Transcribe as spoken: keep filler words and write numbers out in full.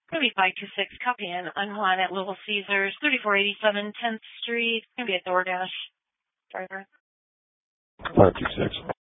Gonna be five two six, copy in. I'm Juan at Little Caesars, thirty-four eighty-seven tenth Street. Gonna be a DoorDash driver. five two six.